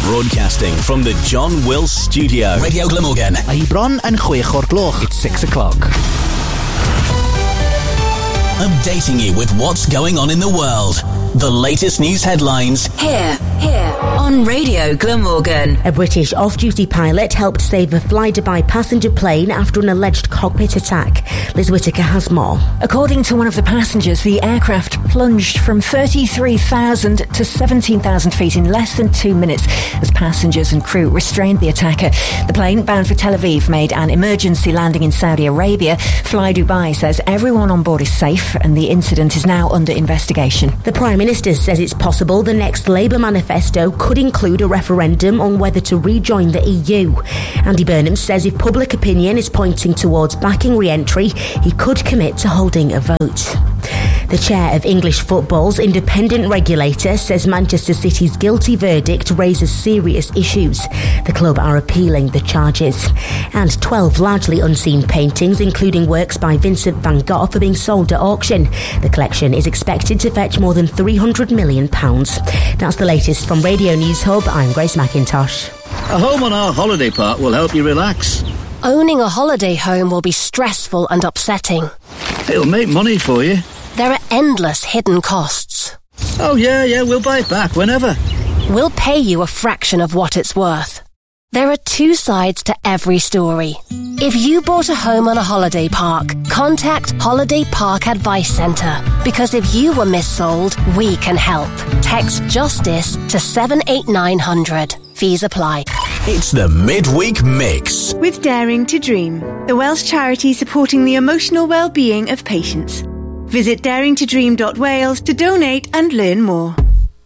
Broadcasting from the John Wills Studio. Radio Glamorgan. Ai bron yn 6 o'r gloch. It's 6 o'clock. Updating you with what's going on in the world. The latest news headlines. Here on Radio Glamorgan. A British off-duty pilot helped save a Fly-Dubai passenger plane after an alleged cockpit attack. Liz Whittaker has more. According to one of the passengers, the aircraft plunged from 33,000 to 17,000 feet in less than 2 minutes as passengers and crew restrained the attacker. The plane, bound for Tel Aviv, made an emergency landing in Saudi Arabia. Fly-Dubai says everyone on board is safe and the incident is now under investigation. The Prime Minister says it's possible the next Labour manifesto could include a referendum on whether to rejoin the EU. Andy Burnham says if public opinion is pointing towards backing re-entry, he could commit to holding a vote. The chair of English football's independent regulator says Manchester City's guilty verdict raises serious issues. The club are appealing the charges. And 12 largely unseen paintings, including works by Vincent van Gogh, are being sold at auction. The collection is expected to fetch more than £300 million. That's the latest from Radio News Hub. I'm Grace McIntosh. A home on our holiday park will help you relax. Owning a holiday home will be stressful and upsetting. It'll make money for you. There are endless hidden costs. Oh, yeah, we'll buy it back whenever. We'll pay you a fraction of what it's worth. There are two sides to every story. If you bought a home on a holiday park, contact Holiday Park Advice Centre. Because if you were missold, we can help. Text JUSTICE to 78900. Fees apply. It's the Midweek Mix. With Daring to Dream, the Welsh charity supporting the emotional well-being of patients. Visit daringtodream.wales to donate and learn more.